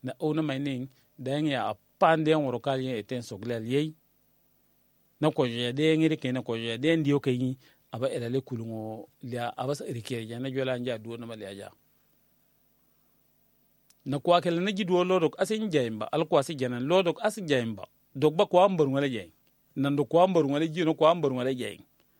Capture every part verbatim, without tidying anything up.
na ona mining dan ya pande woro kali eten soglel yei na ko je de ngiri ke na ko je de ndio ke yi aba elale kulungo lia aba sa rike ya na jola nja do na mali aja na kwa kele na jidwo lodok asin jaimba alko asi janan lodok asi jaimba dogba ko ambar ngale jeng nan do ko ambar ngale jino ko ambar ngale jeng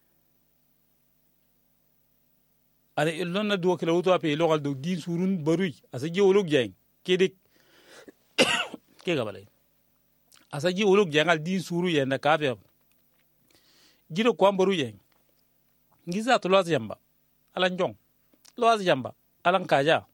ale illon na do kele wuto ape logal do din surun barui asa jewolok jeng kedik ke gabale asa jewolok jengal din suru yenda kafe jido ko ambaru jeng ngiza to loaz jamba alan jong loaz jamba alan kaja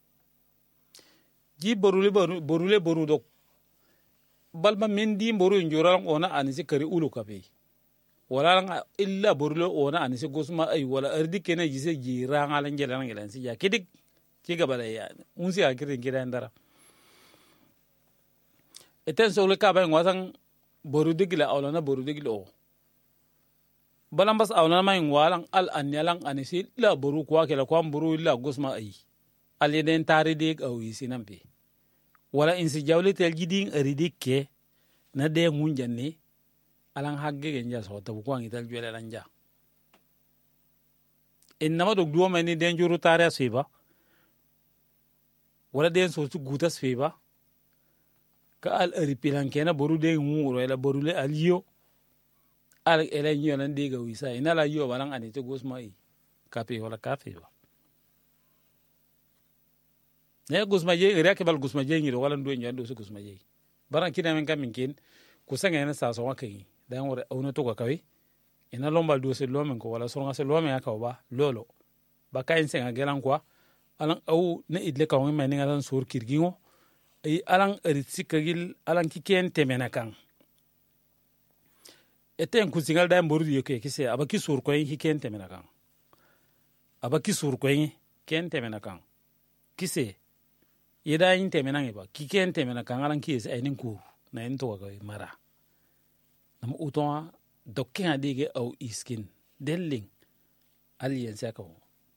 ji borule borule boru dok balma mendi boru njoral ona anisi kari ulu kape wala illa borule ona anisi gosma ay wala ardi kena jise jira ngala ngelan ngelan si ya kidik ki gabala ya unsi akirin kiran dara eten sole ka ba ngwasan boru digila awlana boru digila o balambas awlana may ngwalan al anyalan anisi la boru kwa kala kwa boru illa gosma ay aliden tari dik aw isinampe wala insi jawle tel jiding aridike na de munjanne alang hagge genja so tabu ko ngital jwele lanja inama dog duo mani den juru tari asiba wala den so su gutas feba ka al aripilan kena boru de nguro ela boru le aliyo al ela nyo nan de ga wisa ina la yo balang ani to gosmai kape wala kafe ba ne gusmaje ira ke bal gusmaje ngiro wala ndo nyando su gusmaje baran kina men kam minkin kusanga ina sa so wakai dan wora awno to kawe ina lomba do se lomen ko wala songa se lomen aka ba lolo baka en senga gelan kwa alan aw ne idle ka won men ngalan sur kirgingo ay alan eritsikagil alan kiken temena kan eten kusingal da mboru yoke kise abaki sur ko yin kiken temena kan abaki sur ko yin ken temena kan kise yeda yin temena ngeba kiken temena kan alan kise ay nin ku na yin to ka mara nam uton dokken adige aw iskin delling alien sako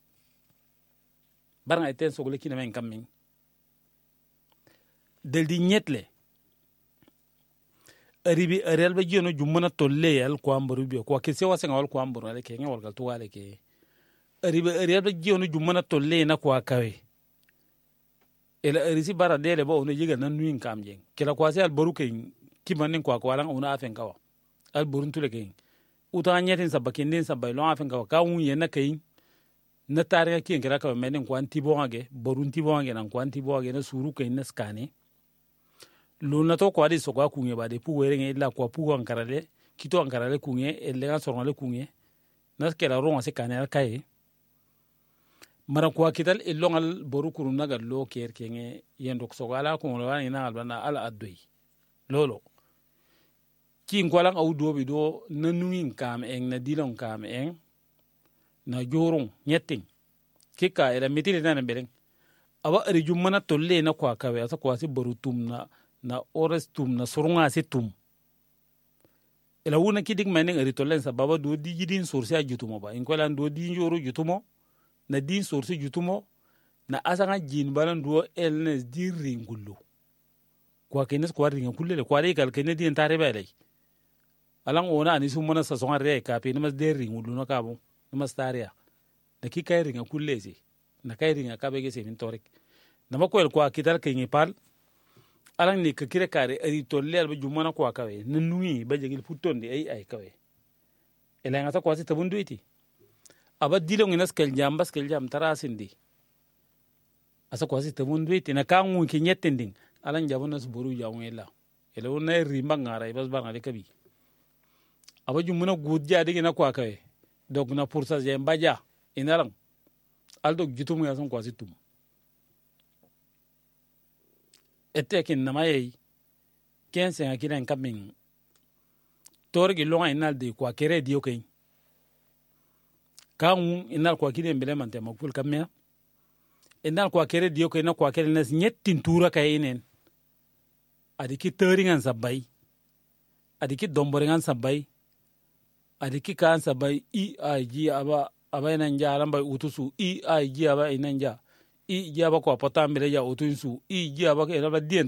baranga eten sogole kina men kammin del di nyetle aribi ariel ba jeno jumana tolle yal ko ambaru bi ko ke sewa senga wal ko ambaru ale ke ngol gal to wale ke aribi ariel ba jeno jumana tolle na ko akawe ela arisi bara dele ba ono jiga nan nuin kamjeng kila ko se al baru ke kimanin ko ko alan una afen kawa al burun tule ke uta nyetin sabakin din sabay lo afen kawa ka un yena ke na tariga ki ngira ka menen ko anti bonage borun ti bonage nan ko anti bonage na suru ke na skane luna to ko adi so ko kunye ba de pu were nge la ko pu ankarale kito ankarale kunye ele ga so ngale kunye na kela ronga se kanel kai mara ko kital e longal boru kuru naga lo ker kenge yendo so ala ko wala ni na albana ala adoi lolo ki ngolang au do bi do na nuin kam eng na dilon kam eng na jorong nyetting kika era mitile na bereng aba ari jumana tolle na kwa kawe asa kwa si boru tum na na ores tum na surunga si tum ela wuna kidik maning ari tolen sa baba do di jidin sorsi a jutumo ba in kolan do di njoro jutumo na din sorsi jutumo na asanga jin balan do elnes di ringullo kwa kenes kwa ringa kullele kwa re kal kene din tare bale alang ona ani sumona sa songa re ka pe mas de ringullo no kabo mas taria na ki kay ringa kullezi na kay ringa kabe ge senin torik na mako el kwa kital ke ngipal alang ni kire kare ari tolle alba jumana kwa kawe na nui ba jegil futonde ay ay kawe ela ngata kwa si tabundu iti aba dilo ngina skel jamba skel jam tarasindi asa kwa si tabundu iti na kangu ki nyetending alang jabona sburu jawela ela wona rimba ngara ibas ba ngale kabi aba jumana gudja de na kwa kawe dog na pursa jamba ja inalang aldo jutum ya son kwa si tum etekin na mayi kense akira en kamin torgi longa inal de kwa kere dio ken kan inal kwa kire mbele mante makul kamya inal kwa kere dio ken na kwa kere nas nyettin tura kayinen adiki teringan sabai adiki domboringan sabai adiki kan sabai i aji aba aba nanja alamba utusu i aji aba inanja i jaba kwa potambele ya utunsu i jaba ke aba dien